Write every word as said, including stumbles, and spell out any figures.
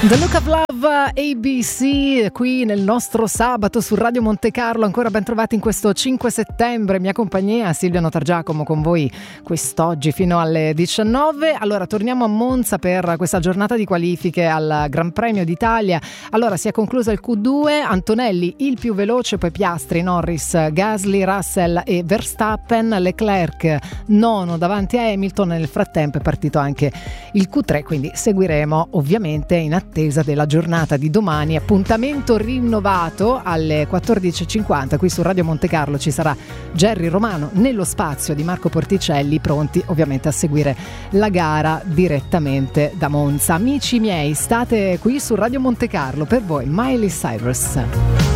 The Look of Love, A B C, qui nel nostro sabato su Radio Monte Carlo. Ancora ben trovati in questo cinque settembre. Mia compagnia Silvia Notargiacomo con voi quest'oggi fino alle diciannove. Allora torniamo a Monza per questa giornata di qualifiche al Gran Premio d'Italia. Allora si è conclusa il Q due, Antonelli il più veloce, poi Piastri, Norris, Gasly, Russell e Verstappen, Leclerc nono davanti a Hamilton. Nel frattempo è partito anche il Q tre, quindi seguiremo ovviamente in attesa della giornata di domani. Appuntamento rinnovato alle quattordici e cinquanta qui su Radio Monte Carlo. Ci sarà Gerry Romano nello spazio di Marco Porticelli, pronti ovviamente a seguire la gara direttamente da Monza. Amici miei, state qui su Radio Monte Carlo, per voi Miley Cyrus.